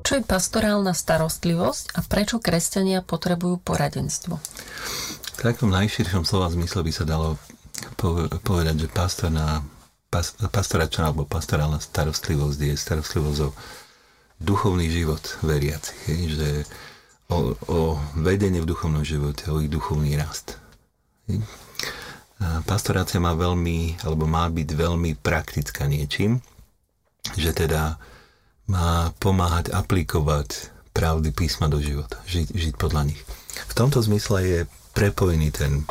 Čo je pastorálna starostlivosť a prečo kresťania potrebujú poradenstvo? V takom najširšom slova zmysle by sa dalo povedať, že pastoračná alebo pastorálna starostlivosť je starostlivosť o duchovný život veriacich, že o vedenie v duchovnom živote, o ich duchovný rast. Pastorácia má byť veľmi praktická niečím, že teda má pomáhať aplikovať pravdy písma do života, žiť podľa nich. V tomto zmysle je prepojený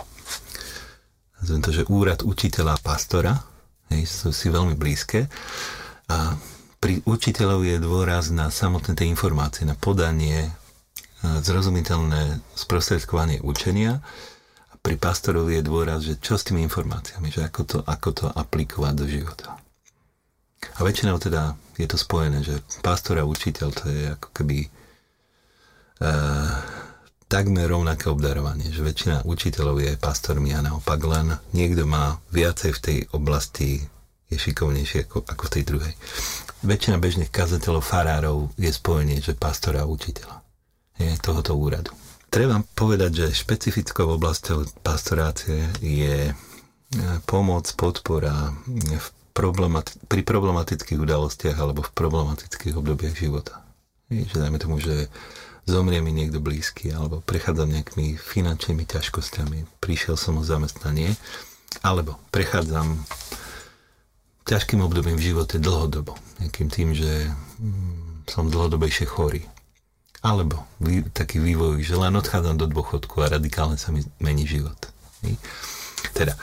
že úrad učiteľa a pastora, sú si veľmi blízke, a pri učiteľov je dôraz na samotné tie informácie, na podanie, zrozumiteľné sprostredkovanie učenia, a pri pastorovi je dôraz, že čo s tými informáciami, že ako to aplikovať do života. A väčšinou teda je to spojené, že pastor a učiteľ to je ako keby takmer rovnaké obdarovanie, že väčšina učiteľov je pastormi a naopak len niekto má viacej v tej oblasti, je šikovnejší ako v tej druhej. Väčšina bežných kazateľov, farárov je spojenie, že pastora a učiteľa je tohoto úradu. Treba povedať, že špecifickou oblasťou pastorácie je pomoc, podpora pri problematických udalostiach alebo v problematických obdobiach života. Že dajme tomu, že zomrie mi niekto blízky alebo prechádzam nejakými finančnými ťažkosťami, prišiel som o zamestnanie, alebo prechádzam ťažkým obdobím v živote dlhodobo. Nejakým tým, že som dlhodobejšie chorý. Alebo taký vývoj, že len odchádzam do dôchodku a radikálne sa mi mení život. Teda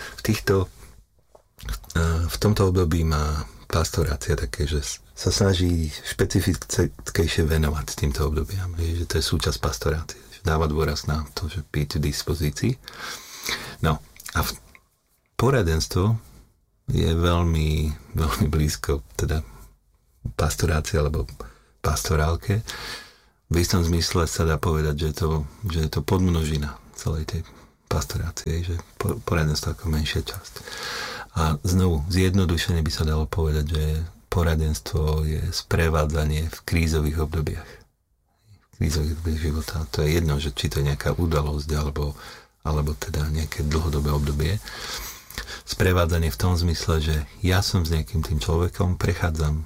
v tomto období má pastorácia také, že sa snaží špecifickejšie venovať týmto obdobiam. Že to je súčasť pastorácie. Že dáva dôraz na to, že byť v dispozícii. No a poradenstvo je veľmi, veľmi blízko teda pastorácie alebo pastorálke. V istom zmysle sa dá povedať, že je to podmnožina celej tej pastorácie, že poradenstvo ako menšia časť. A znovu, zjednodušene by sa dalo povedať, že poradenstvo je sprevádzanie v krízových obdobiach. V krízových obdobiach života. To je jedno, že či to je nejaká udalosť, alebo teda nejaké dlhodobé obdobie. Sprevádzanie v tom zmysle, že ja som s nejakým tým človekom, prechádzam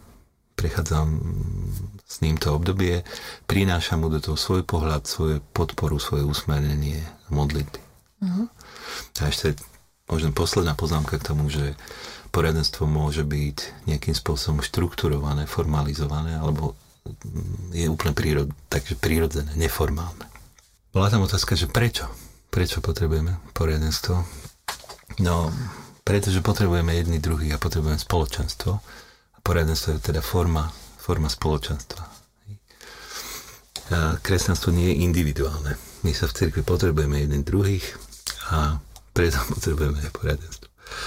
s ním to obdobie, prinášam mu do toho svoj pohľad, svoju podporu, svoje usmernenie, modlitby. Uh-huh. A ešte možno posledná poznámka k tomu, že poradenstvo môže byť nejakým spôsobom štrukturované, formalizované, alebo je úplne prírodzené, neformálne. Bola tam otázka, že prečo? Prečo potrebujeme poradenstvo? No, pretože potrebujeme jedni druhých a potrebujeme spoločenstvo. A poradenstvo je teda forma spoločenstva. A kresťanstvo nie je individuálne. My sa v cirkvi potrebujeme jedni druhých a preto potrebujeme aj poradenstvo.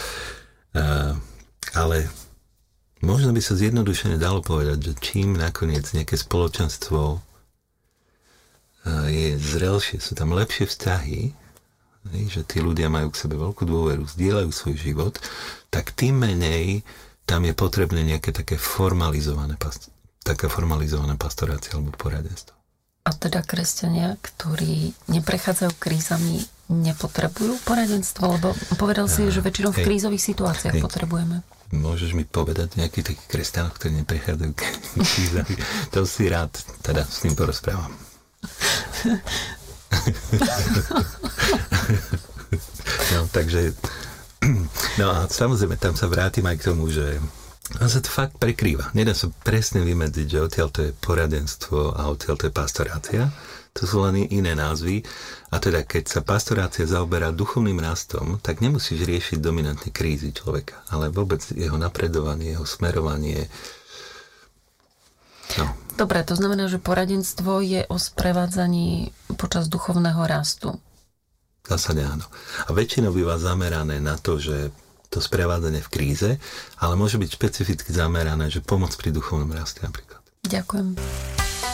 Ale možno by sa zjednodušene dalo povedať, že čím nakoniec nejaké spoločenstvo je zrelšie, sú tam lepšie vzťahy, že tí ľudia majú k sebe veľkú dôveru, zdieľajú svoj život, tak tým menej tam je potrebné nejaké také formalizované pastorácia alebo poradenstvo. A teda kresťania, ktorí neprechádzajú krízami, nepotrebujú poradenstvo? Lebo povedal si, že väčšinou v krízových situáciách potrebujeme. Môžeš mi povedať nejakých takých kresťanov, ktorí neprechádzajú krízami? To si rád teda s ním porozprávam. No, takže no a samozrejme, tam sa vrátim aj k tomu, že sa to fakt prekrýva. Nedá sa presne vymedziť, že odtiaľ to je poradenstvo a odtiaľ to je pastorácia. To sú len iné názvy. A teda, keď sa pastorácia zaoberá duchovným rastom, tak nemusíš riešiť dominantné krízy človeka, ale vôbec jeho napredovanie, jeho smerovanie. No. Dobre, to znamená, že poradenstvo je o sprevádzaní počas duchovného rastu. V zásade áno. A väčšinou býva zamerané na to, že to sprevádzanie v kríze, ale môže byť špecificky zamerané, že pomoc pri duchovnom raste napríklad. Ďakujem.